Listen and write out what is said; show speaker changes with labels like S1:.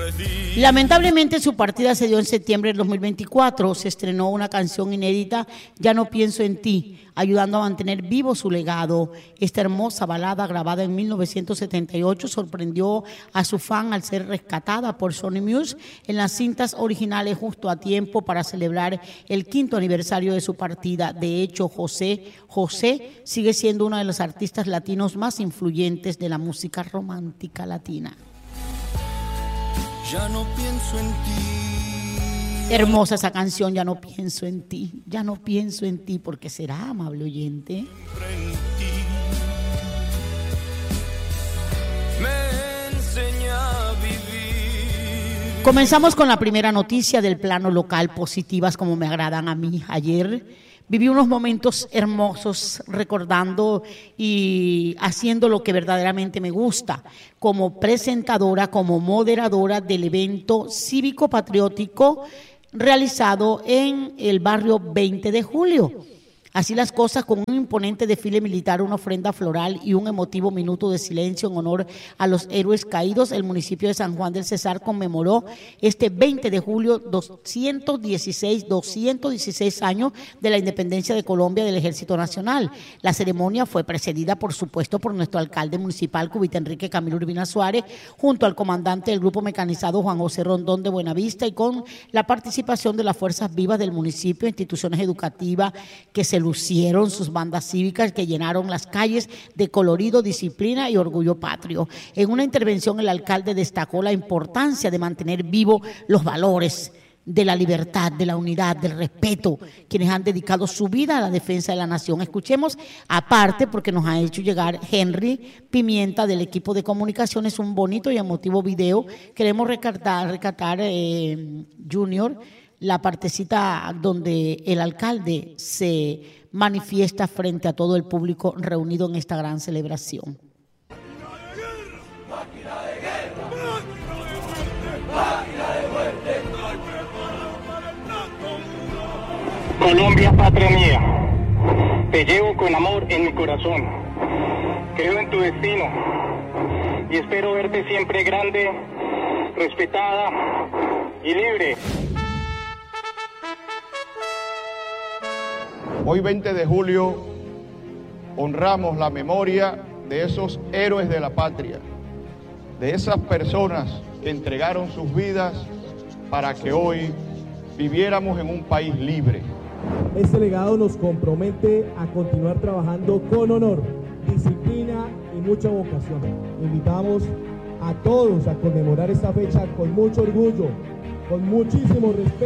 S1: Lamentablemente su partida se dio en septiembre del 2024. Se estrenó una canción inédita, Ya no pienso en ti, ayudando a mantener vivo su legado. Esta hermosa balada, grabada en 1978, sorprendió a su fan al ser rescatada por Sony Music en las cintas originales justo a tiempo para celebrar el 5º aniversario de su partida. De hecho, José sigue siendo uno de los artistas latinos más influyentes de la música romántica latina.
S2: Ya no pienso en ti.
S1: Hermosa esa canción, Ya no pienso en ti. Ya no pienso en ti, porque será, amable oyente.
S2: Me enseña a vivir.
S1: Comenzamos con la primera noticia del plano local, positivas como me agradan a mí. Ayer viví unos momentos hermosos recordando y haciendo lo que verdaderamente me gusta, como presentadora, como moderadora del evento cívico-patriótico realizado en el barrio 20 de Julio. Así las cosas, con un imponente desfile militar, una ofrenda floral y un emotivo minuto de silencio en honor a los héroes caídos, el municipio de San Juan del Cesar conmemoró este 20 de julio 216 años de la independencia de Colombia del Ejército Nacional. La ceremonia fue precedida, por supuesto, por nuestro alcalde municipal, Cubita Enrique Camilo Urbina Suárez, junto al comandante del Grupo Mecanizado, Juan José Rondón de Buenavista, y con la participación de las fuerzas vivas del municipio, instituciones educativas que se lucieron, sus bandas cívicas que llenaron las calles de colorido, disciplina y orgullo patrio. En una intervención, el alcalde destacó la importancia de mantener vivos los valores de la libertad, de la unidad, del respeto, quienes han dedicado su vida a la defensa de la nación. Escuchemos, aparte, porque nos ha hecho llegar Henry Pimienta del equipo de comunicaciones, un bonito y emotivo video. Queremos recatar Junior, la partecita donde el alcalde se manifiesta frente a todo el público reunido en esta gran celebración.
S3: Colombia, patria mía, te llevo con amor en mi corazón. Creo en tu destino y espero verte siempre grande, respetada y libre.
S4: Hoy 20 de julio honramos la memoria de esos héroes de la patria, de esas personas que entregaron sus vidas para que hoy viviéramos en un país libre.
S5: Este legado nos compromete a continuar trabajando con honor, disciplina y mucha vocación. Invitamos a todos a conmemorar esta fecha con mucho orgullo, con muchísimo respeto.